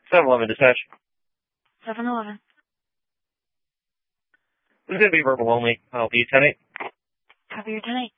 7-Eleven dispatch. 7-Eleven. This is going to be verbal only. I'll be 10-8. Copy your 10-8.